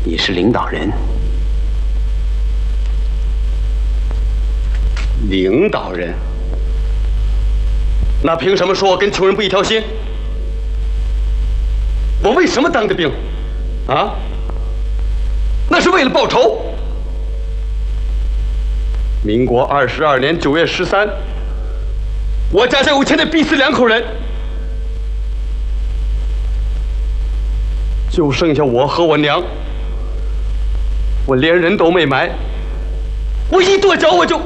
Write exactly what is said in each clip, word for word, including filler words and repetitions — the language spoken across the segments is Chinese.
你是领导人。领导人？那凭什么说我跟穷人不一条心？我为什么当的兵？啊？那是为了报仇。民国二十二年九月十三，我家在五千内逼死两口人，就剩下我和我娘，我连人都没埋，我一跺脚我就。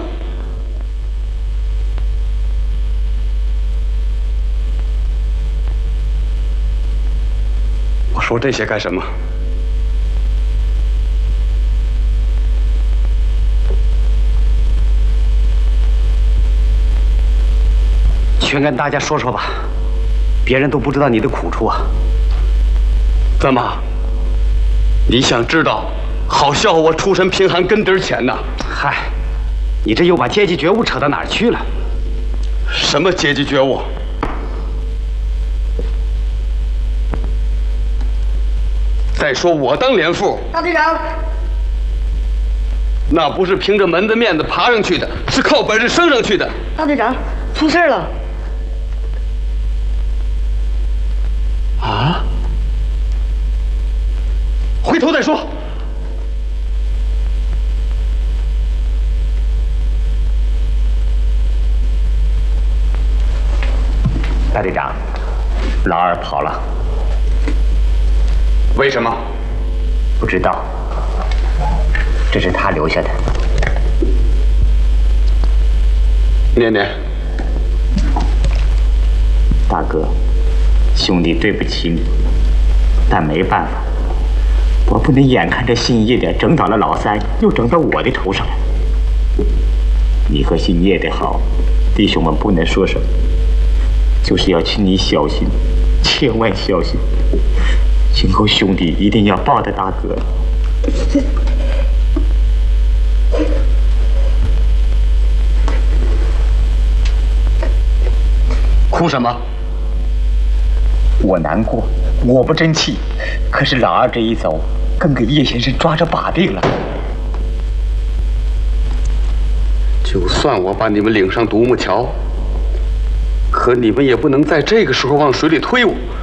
我说这些干什么？全跟大家说说吧，别人都不知道你的苦处啊。怎么？你想知道？好笑话我出身贫寒，跟底儿浅呐！嗨，你这又把阶级觉悟扯到哪儿去了？什么阶级觉悟？再说我当连副， 大队长， 那不是凭着门子面子爬上去的，是靠本事升上去的。 大队长，出事了！ 啊？回头再说。 大队长，老二跑了。 为什么？ 不知道，这是他留下的。 念念， 大哥，兄弟对不起你，但没办法，我不能眼看着姓叶的整倒了老三，又整到我的头上来。你和姓叶的好，弟兄们不能说什么，就是要请你小心，千万小心。今后兄弟一定要抱着大哥。 哭什么？ 我难过，我不争气，可是老二这一走，更给叶先生抓着把柄了。 就算我把你们领上独木桥，可你们也不能在这个时候往水里推我。